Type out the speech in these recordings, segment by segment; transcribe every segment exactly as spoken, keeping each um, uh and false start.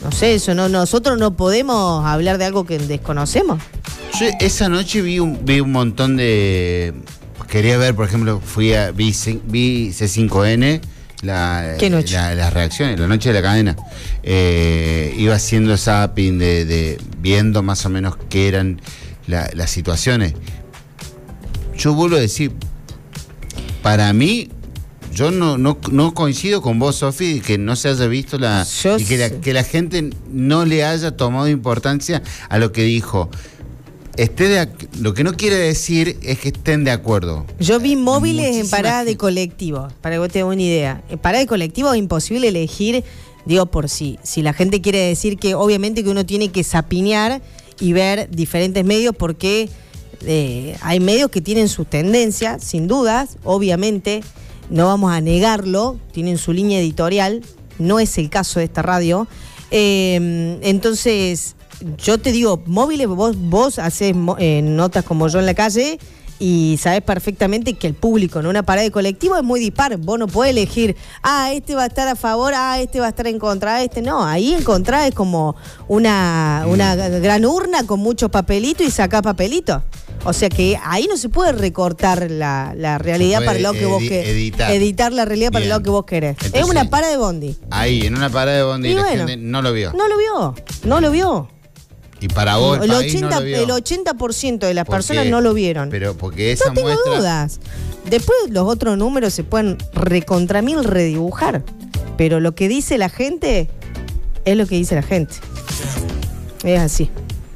No sé, eso no, nosotros no podemos hablar de algo que desconocemos. Yo esa noche vi un, vi un montón de... Quería ver, por ejemplo, fui a vi, vi C cinco N, la, ¿Qué noche? La, las reacciones, la noche de la cadena. Eh, iba haciendo zapping, de, de, viendo más o menos qué eran la, las situaciones. Yo vuelvo a decir, para mí... Yo no, no, no coincido con vos, Sofi, que no se haya visto la... Yo y que la, que la gente no le haya tomado importancia a lo que dijo. Esté de, lo que no quiere decir es que estén de acuerdo. Yo vi móviles Muchísima en parada gente. de colectivo, para que vos te des una idea. En parada de colectivo es imposible elegir, digo, por sí. Si la gente quiere decir que obviamente que uno tiene que zapinear y ver diferentes medios porque eh, hay medios que tienen sus tendencias, sin dudas, obviamente... No vamos a negarlo, tienen su línea editorial, no es el caso de esta radio. Eh, entonces, yo te digo, móviles, vos, vos haces eh, notas como yo en la calle y sabés perfectamente que el público en una parada de colectivo es muy dispar. Vos no podés elegir, ah, este va a estar a favor, ah, este va a estar en contra, este no. Ahí en contra es como una, una gran urna con muchos papelitos y sacá papelitos. O sea que ahí no se puede recortar la, la realidad para el lado que vos querés. Editar. Editar la realidad para Bien. el lado que vos querés. Entonces, es una parada de bondi. Ahí, en una parada de bondi, Y la bueno, gente no lo vio. No lo vio, no lo vio. Y para vos el, el, país ochenta, no lo vio. el ochenta por ciento de las ¿Por personas qué? no lo vieron. Pero porque esa no tengo muestra... dudas. Después los otros números se pueden recontra mil redibujar. Pero lo que dice la gente es lo que dice la gente. Es así.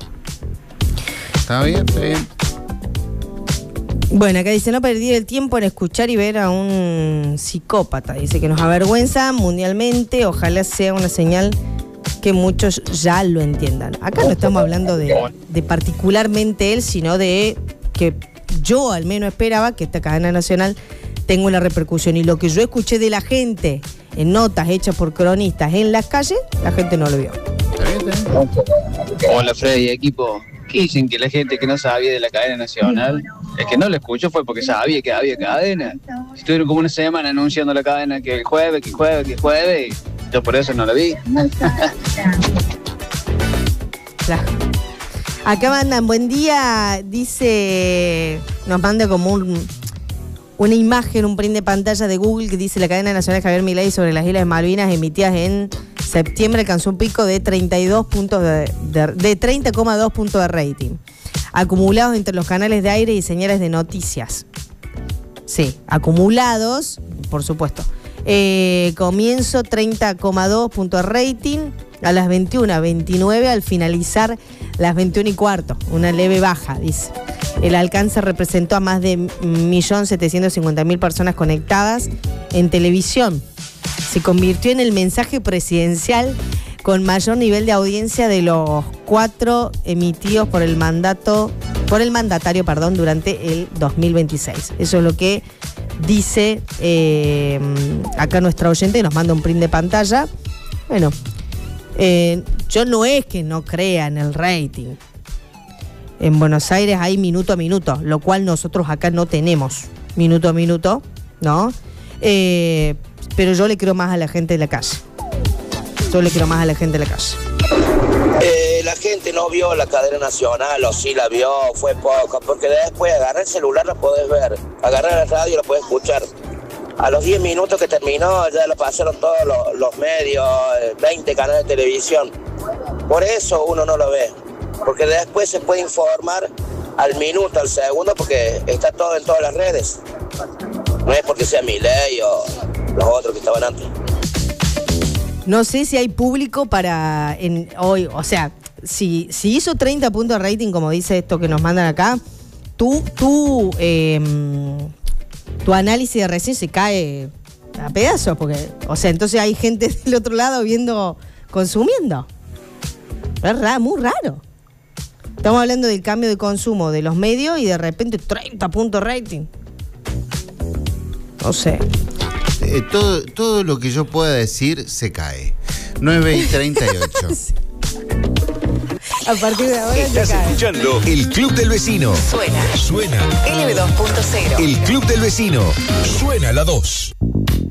Está bien, está bien. Bueno, acá dice, no perdí el tiempo en escuchar y ver a un psicópata. Dice que nos avergüenza mundialmente. Ojalá sea una señal que muchos ya lo entiendan. Acá no estamos hablando de, de particularmente él, sino de que yo al menos esperaba que esta cadena nacional tenga una repercusión. Y lo que yo escuché de la gente en notas hechas por cronistas en las calles, la gente no lo vio. ¿Está bien, está bien? Hola Freddy, equipo. ¿Qué dicen que la gente que no sabía de la cadena nacional? Es que no lo escuchó fue porque sabía que había cadena. Estuvieron como una semana anunciando la cadena que el jueves, que el jueves, que el jueves, y yo por eso no la vi. Claro. Acá mandan, buen día, dice, nos manda como un, una imagen, un print de pantalla de Google que dice la cadena nacional Javier Milei sobre las Islas Malvinas emitidas en septiembre alcanzó un pico de treinta y dos puntos de, de, de treinta coma dos puntos de rating, acumulados entre los canales de aire y señales de noticias. Sí, acumulados, por supuesto. Eh, comienzo treinta coma dos puntos de rating a las veintiuna veintinueve al finalizar las veintiuna y cuarto, una leve baja, dice. El alcance representó a más de un millón setecientos cincuenta mil personas conectadas en televisión. Se convirtió en el mensaje presidencial con mayor nivel de audiencia de los cuatro emitidos por el mandato, por el mandatario, perdón, durante el dos mil veintiséis. Eso es lo que dice eh, acá nuestra oyente, nos manda un print de pantalla. Bueno, eh, yo no es que no crea en el rating. En Buenos Aires hay minuto a minuto, lo cual nosotros acá no tenemos minuto a minuto, ¿no? Eh, pero yo le creo más a la gente de la calle. Yo le creo más a la gente de la calle. Eh, la gente no vio la cadena nacional, o sí la vio, fue poco, porque después agarrar el celular la podés ver, agarrar la radio la podés escuchar. A los diez minutos que terminó ya lo pasaron todos los, los medios, veinte canales de televisión. Por eso uno no lo ve, porque después se puede informar al minuto, al segundo, porque está todo en todas las redes. No es porque sea Milei o los otros que estaban antes. No sé si hay público para en, hoy, o sea, si, si hizo treinta puntos de rating, como dice esto que nos mandan acá, tú, tú, eh, tu análisis de recién se cae a pedazos, porque, o sea, entonces hay gente del otro lado viendo, consumiendo. Es raro, muy raro. Estamos hablando del cambio de consumo de los medios y de repente treinta puntos de rating. No sé. Eh, todo, todo lo que yo pueda decir se cae. nueve y treinta y ocho. A partir de ahora Estás se cae. escuchando El Club del Vecino. Suena. Suena. L B dos punto cero. El Club del Vecino. Suena la dos.